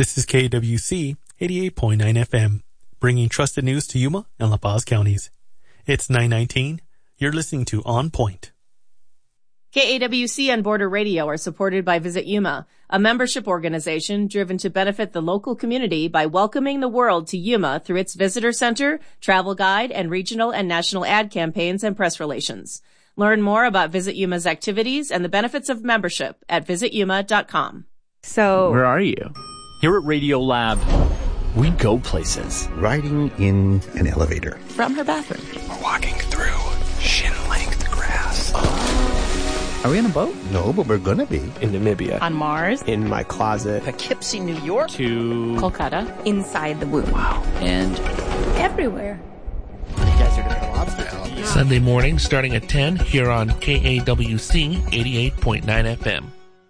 This is KWC 88.9 FM, bringing trusted news to Yuma and La Paz counties. It's 9:19. You're listening to On Point. KAWC and Border Radio are supported by Visit Yuma, a membership organization driven to benefit the local community by welcoming the world to Yuma through its visitor center, travel guide, and regional and national ad campaigns and press relations. Learn more about Visit Yuma's activities and the benefits of membership at visityuma.com. So, where are you? Here at Radio Lab, we go places. Riding in an elevator. From her bathroom. We're walking through shin-length grass. Are we on a boat? No, but we're gonna be. In Namibia. On Mars. In my closet. Poughkeepsie, New York. To Kolkata. Inside the womb. Wow. And everywhere. You guys are doing lobster. Sunday morning starting at 10 here on KAWC 88.9 FM.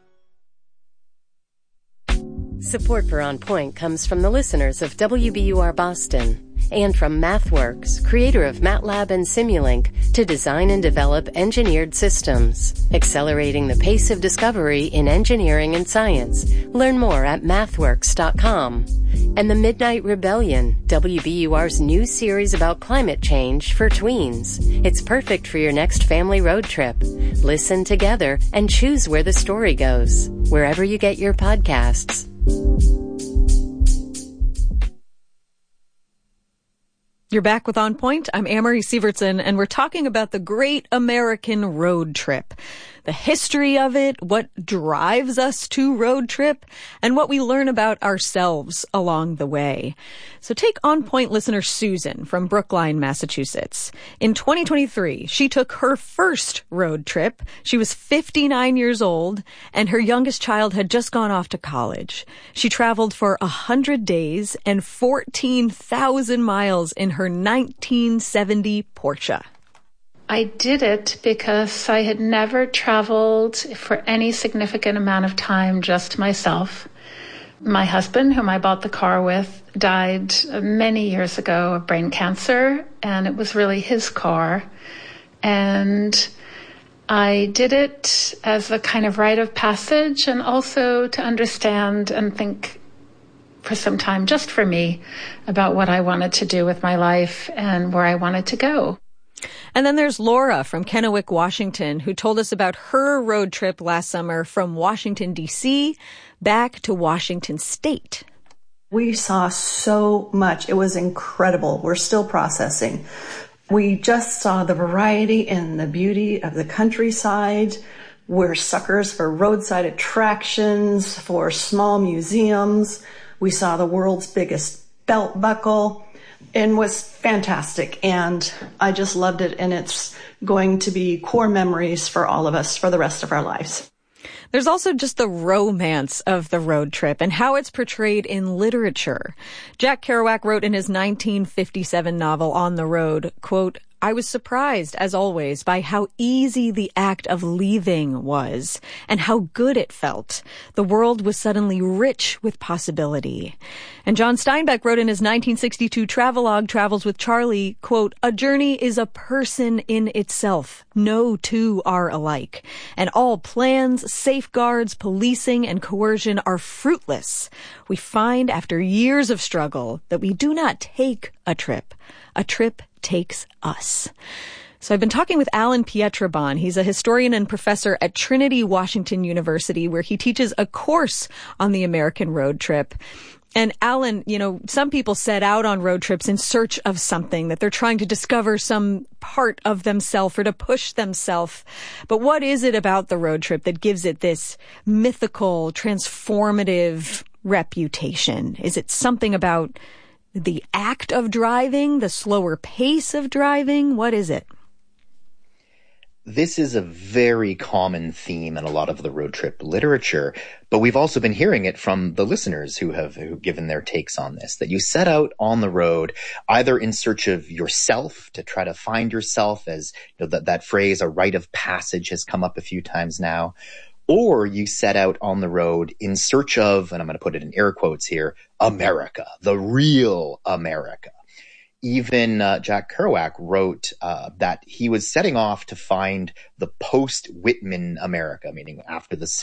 Support for On Point comes from the listeners of WBUR Boston and from MathWorks, creator of MATLAB and Simulink, to design and develop engineered systems, accelerating the pace of discovery in engineering and science. Learn more at mathworks.com. And The Midnight Rebellion, WBUR's new series about climate change for tweens. It's perfect for your next family road trip. Listen together and choose where the story goes, wherever you get your podcasts. You're back with On Point. I'm Amory Sievertson, and we're talking about the Great American Road Trip. The history of it, what drives us to road trip, and what we learn about ourselves along the way. So take On Point listener Susan from Brookline, Massachusetts. In 2023, she took her first road trip. She was 59 years old, and her youngest child had just gone off to college. She traveled for 100 days and 14,000 miles in her 1970 Porsche. I did it because I had never traveled for any significant amount of time just myself. My husband, whom I bought the car with, died many years ago of brain cancer, and it was really his car. And I did it as a kind of rite of passage and also to understand and think for some time, just for me, about what I wanted to do with my life and where I wanted to go. And then there's Laura from Kennewick, Washington, who told us about her road trip last summer from Washington, D.C. back to Washington State. We saw so much. It was incredible. We're still processing. We just saw the variety and the beauty of the countryside. We're suckers for roadside attractions, for small museums. We saw the world's biggest belt buckle. And was fantastic, and I just loved it, and it's going to be core memories for all of us for the rest of our lives. There's also just the romance of the road trip and how it's portrayed in literature. Jack Kerouac wrote in his 1957 novel On the Road, quote, "I was surprised, as always, by how easy the act of leaving was and how good it felt. The world was suddenly rich with possibility." And John Steinbeck wrote in his 1962 travelogue, Travels with Charlie, quote, "A journey is a person in itself. No two are alike. And all plans, safeguards, policing, and coercion are fruitless. We find after years of struggle that we do not take a trip. A trip takes us." So I've been talking with Alan Pietrabon. He's a historian and professor at Trinity Washington University, where he teaches a course on the American road trip. And Alan, you know, some people set out on road trips in search of something, that they're trying to discover some part of themselves or to push themselves. But what is it about the road trip that gives it this mythical, transformative reputation? Is it something about the act of driving, the slower pace of driving? What is it? This is a very common theme in a lot of the road trip literature, but we've also been hearing it from the listeners who've given their takes on this, that you set out on the road either in search of yourself, to try to find yourself, as you know, that phrase, a rite of passage, has come up a few times now, or you set out on the road in search of, and I'm going to put it in air quotes here, America, the real America. Even Jack Kerouac wrote that he was setting off to find the post-Whitman America, meaning after the